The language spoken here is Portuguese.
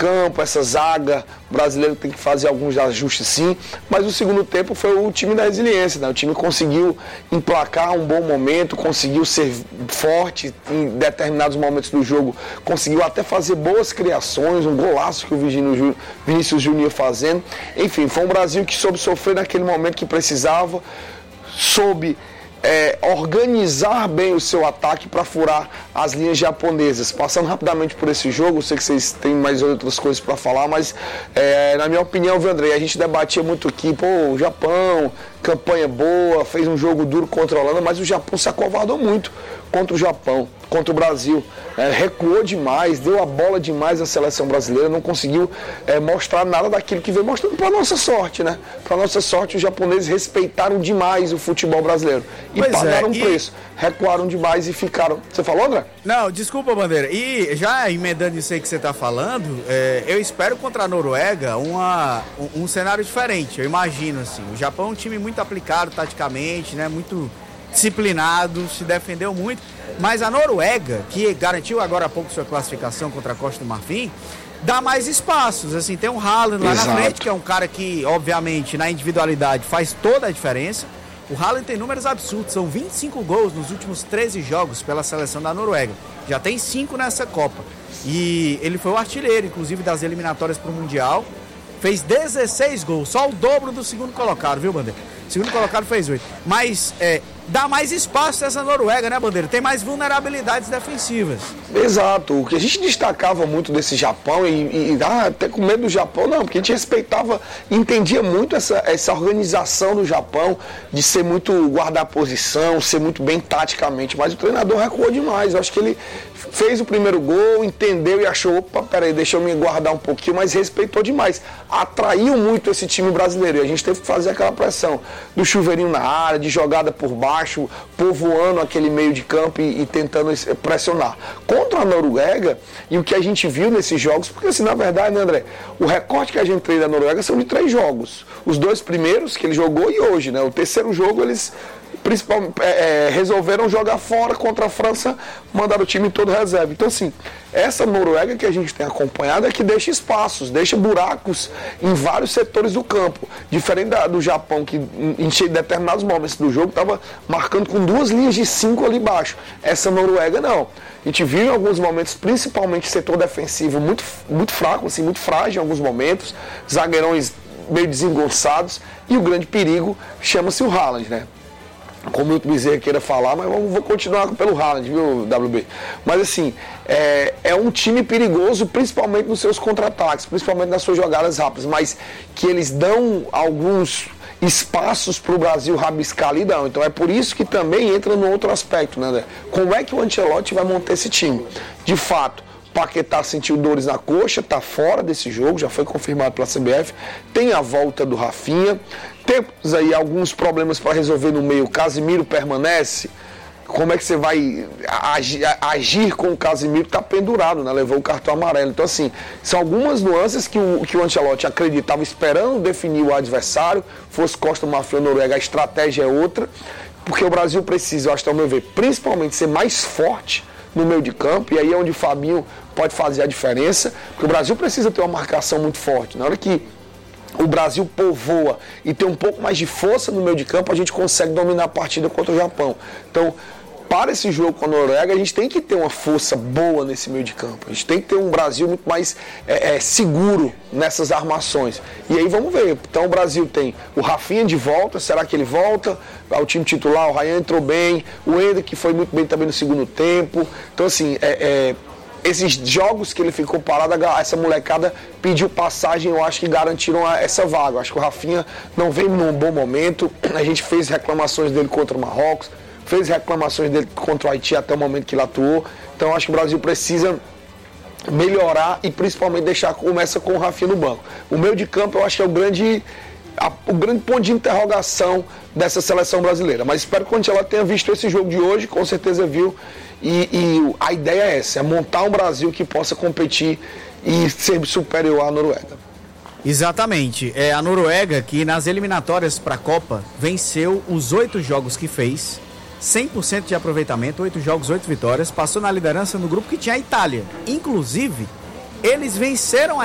campo, essa zaga, o brasileiro tem que fazer alguns ajustes sim, mas o segundo tempo foi o time da resiliência, né? O time conseguiu emplacar um bom momento, conseguiu ser forte em determinados momentos do jogo, conseguiu até fazer boas criações, um golaço que o Vinícius Júnior fazendo. Enfim, foi um Brasil que soube sofrer naquele momento que precisava, soube organizar bem o seu ataque para furar as linhas japonesas. Passando rapidamente por esse jogo, sei que vocês têm mais outras coisas para falar, mas na minha opinião, viu, André, a gente debatia muito aqui, o Japão, campanha boa, fez um jogo duro contra a Holanda, mas o Japão se acovardou muito contra o Brasil, recuou demais, deu a bola demais à seleção brasileira, não conseguiu mostrar nada daquilo que veio mostrando, para nossa sorte, né? Para nossa sorte, os japoneses respeitaram demais o futebol brasileiro e pagaram um preço, recuaram demais e ficaram... Você falou, André? Não, desculpa, Bandeira, e já emendando isso aí que você está falando, eu espero contra a Noruega um cenário diferente, eu imagino, assim, o Japão é um time muito aplicado taticamente, né, muito disciplinado, se defendeu muito, mas a Noruega, que garantiu agora há pouco sua classificação contra a Costa do Marfim, dá mais espaços, assim, tem um Haaland lá na frente, que é um cara que, obviamente, na individualidade faz toda a diferença. O Haaland tem números absurdos, são 25 gols nos últimos 13 jogos pela seleção da Noruega, já tem 5 nessa Copa, e ele foi o artilheiro, inclusive, das eliminatórias para o Mundial, fez 16 gols, só o dobro do segundo colocado, viu, Bandeira? O segundo colocado fez 8. Mas dá mais espaço essa Noruega, né, Bandeira? Tem mais vulnerabilidades defensivas. Exato. O que a gente destacava muito desse Japão, e até com medo do Japão, não, porque a gente respeitava, entendia muito essa organização do Japão, de ser muito guardar posição, ser muito bem taticamente, mas o treinador recuou demais. Eu acho que ele fez o primeiro gol, entendeu e achou, opa, peraí, deixa eu me guardar um pouquinho, mas respeitou demais. Atraiu muito esse time brasileiro e a gente teve que fazer aquela pressão do chuveirinho na área, de jogada por baixo, povoando aquele meio de campo e tentando pressionar. Contra a Noruega, e o que a gente viu nesses jogos, porque assim, na verdade, né, André, o recorte que a gente tem da Noruega são de 3 jogos. Os 2 primeiros que ele jogou e hoje, né? O terceiro jogo eles principalmente resolveram jogar fora contra a França, mandaram o time todo reserva. Então, assim, essa Noruega que a gente tem acompanhado é que deixa espaços, deixa buracos em vários setores do campo. Diferente do Japão, que em determinados momentos do jogo estava marcando com 2 linhas de 5 ali embaixo. Essa Noruega não. A gente viu em alguns momentos, principalmente setor defensivo, muito, muito fraco, assim, muito frágil em alguns momentos, zagueirões meio desengonçados, e o grande perigo chama-se o Haaland, né? Como o Bezerra queira falar, mas vou continuar pelo Haaland, viu, WB? Mas assim, é um time perigoso, principalmente nos seus contra-ataques, principalmente nas suas jogadas rápidas, mas que eles dão alguns espaços para o Brasil rabiscar ali, não. Então é por isso que também entra no outro aspecto, né, André? Como é que o Ancelotti vai montar esse time? De fato, Paquetá sentiu dores na coxa, está fora desse jogo, já foi confirmado pela CBF. Tem a volta do Rafinha. Temos aí alguns problemas para resolver no meio. Casemiro permanece. Como é que você vai agir com o Casemiro? Está pendurado, né? Levou o cartão amarelo. Então, assim, são algumas nuances que o Ancelotti acreditava, esperando definir o adversário. Fosse Costa, Marfim ou Noruega, a estratégia é outra. Porque o Brasil precisa, eu acho que ao meu ver, principalmente ser mais forte no meio de campo, e aí é onde o Fabinho pode fazer a diferença, porque o Brasil precisa ter uma marcação muito forte. Na hora que o Brasil povoa e tem um pouco mais de força no meio de campo, a gente consegue dominar a partida contra o Japão. Então, para esse jogo com a Noruega, a gente tem que ter uma força boa nesse meio de campo. A gente tem que ter um Brasil muito mais seguro nessas armações. E aí vamos ver. Então o Brasil tem o Rafinha de volta, será que ele volta? O time titular, o Ryan entrou bem, o Ender que foi muito bem também no segundo tempo. Então assim, esses jogos que ele ficou parado, essa molecada pediu passagem, eu acho que garantiram essa vaga. Eu acho que o Rafinha não vem num bom momento. A gente fez reclamações dele contra o Marrocos, fez reclamações dele contra o Haiti até o momento que ele atuou. Então eu acho que o Brasil precisa melhorar e principalmente começa com o Rafinha no banco. O meio de campo eu acho que é o grande ponto de interrogação dessa seleção brasileira. Mas espero que o Ancelotti tenha visto esse jogo de hoje, com certeza viu. E a ideia é essa, é montar um Brasil que possa competir e ser superior à Noruega. Exatamente. A Noruega, que nas eliminatórias para a Copa venceu os 8 jogos que fez, 100% de aproveitamento, 8 jogos, 8 vitórias, passou na liderança no grupo que tinha a Itália. Inclusive, eles venceram a